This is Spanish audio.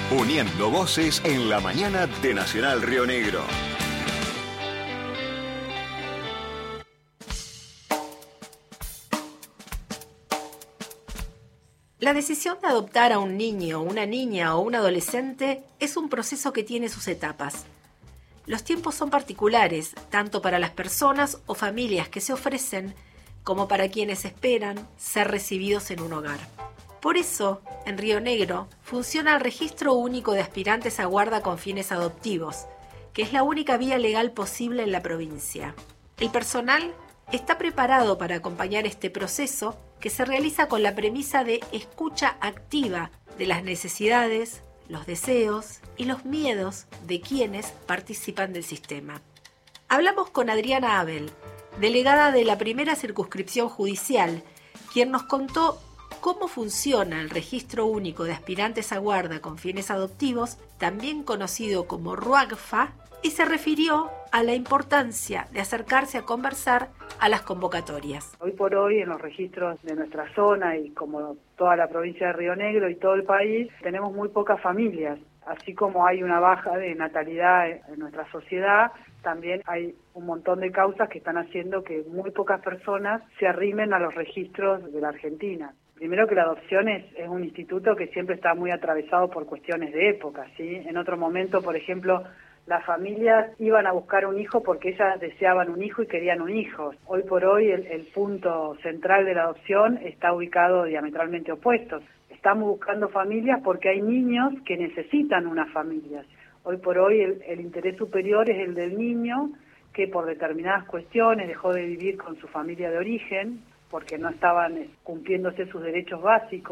Uniendo voces en la mañana de Nacional Río Negro. La decisión de adoptar a un niño, una niña o un adolescente es un proceso que tiene sus etapas. Los tiempos son particulares, tanto para las personas o familias que se ofrecen, como para quienes esperan ser recibidos en un hogar. Por eso, en Río Negro, funciona el Registro Único de Aspirantes a Guarda con fines adoptivos, que es la única vía legal posible en la provincia. El personal está preparado para acompañar este proceso, que se realiza con la premisa de escucha activa de las necesidades, los deseos y los miedos de quienes participan del sistema. Hablamos con Adriana Abel, delegada de la primera circunscripción judicial, quien nos contó cómo funciona el Registro Único de Aspirantes a Guarda con fines adoptivos, también conocido como RUAGFA, y se refirió a la importancia de acercarse a conversar a las convocatorias. Hoy por hoy en los registros de nuestra zona y como toda la provincia de Río Negro y todo el país, tenemos muy pocas familias. Así como hay una baja de natalidad en nuestra sociedad, también hay un montón de causas que están haciendo que muy pocas personas se arrimen a los registros de la Argentina. Primero que la adopción es un instituto que siempre está muy atravesado por cuestiones de época, ¿sí? En otro momento, por ejemplo, las familias iban a buscar un hijo porque ellas deseaban un hijo y querían un hijo. Hoy por hoy el punto central de la adopción está ubicado diametralmente opuesto. Estamos buscando familias porque hay niños que necesitan una familia. Hoy por hoy el interés superior es el del niño que por determinadas cuestiones dejó de vivir con su familia de origen porque no estaban cumpliéndose sus derechos básicos.